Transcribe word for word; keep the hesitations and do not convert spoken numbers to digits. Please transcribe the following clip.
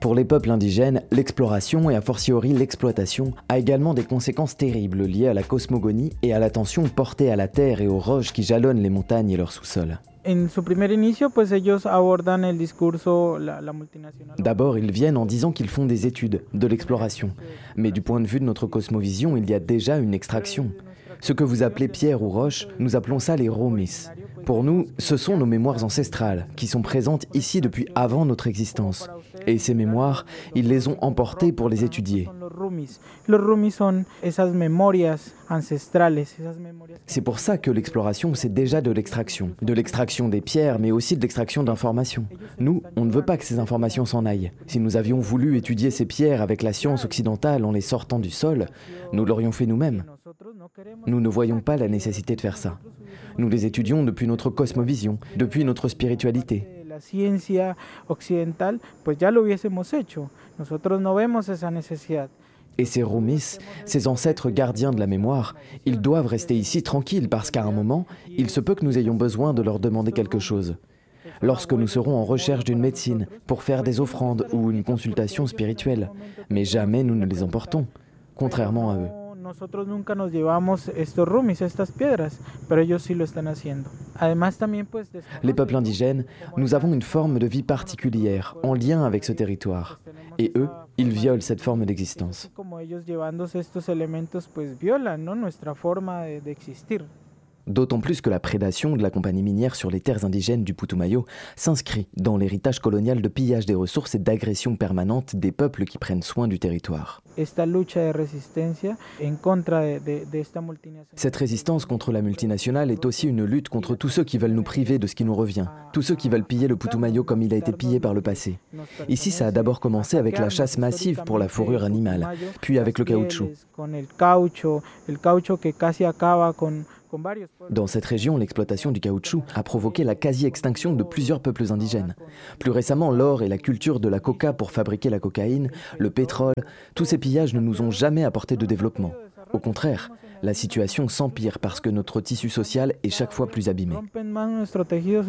Pour les peuples indigènes, l'exploration et a fortiori l'exploitation a également des conséquences terribles liées à la cosmogonie et à l'attention portée à la terre et aux roches qui jalonnent les montagnes et leur sous-sol. D'abord, ils viennent en disant qu'ils font des études, de l'exploration. Mais du point de vue de notre cosmovision, il y a déjà une extraction. Ce que vous appelez pierre ou roche, nous appelons ça les romis. Pour nous, ce sont nos mémoires ancestrales, qui sont présentes ici depuis avant notre existence. Et ces mémoires, ils les ont emportées pour les étudier. C'est pour ça que l'exploration, c'est déjà de l'extraction. De l'extraction des pierres, mais aussi de l'extraction d'informations. Nous, on ne veut pas que ces informations s'en aillent. Si nous avions voulu étudier ces pierres avec la science occidentale en les sortant du sol, nous l'aurions fait nous-mêmes. Nous ne voyons pas la nécessité de faire ça. Nous les étudions depuis notre cosmovision, depuis notre spiritualité. Et ces Roumis, ces ancêtres gardiens de la mémoire, ils doivent rester ici tranquilles parce qu'à un moment, il se peut que nous ayons besoin de leur demander quelque chose. Lorsque nous serons en recherche d'une médecine, pour faire des offrandes ou une consultation spirituelle. Mais jamais nous ne les emportons, contrairement à eux. Nosotros nunca nos llevamos estos rumis, estas piedras, pero ellos sí lo están haciendo. Además también pues Les peuples indigènes, nous avons une forme de vie particulière, en lien avec ce territoire. Et eux, ils violent cette forme d'existence. Como ellos llevándose estos elementos pues violan, ¿no?, nuestra forma de, de existir. D'autant plus que la prédation de la compagnie minière sur les terres indigènes du Putumayo s'inscrit dans l'héritage colonial de pillage des ressources et d'agression permanente des peuples qui prennent soin du territoire. Cette résistance contre la multinationale est aussi une lutte contre tous ceux qui veulent nous priver de ce qui nous revient, tous ceux qui veulent piller le Putumayo comme il a été pillé par le passé. Ici, ça a d'abord commencé avec la chasse massive pour la fourrure animale, puis avec le caoutchouc. Dans cette région, l'exploitation du caoutchouc a provoqué la quasi-extinction de plusieurs peuples indigènes. Plus récemment, l'or et la culture de la coca pour fabriquer la cocaïne, le pétrole, tous ces pillages ne nous ont jamais apporté de développement. Au contraire, la situation s'empire parce que notre tissu social est chaque fois plus abîmé.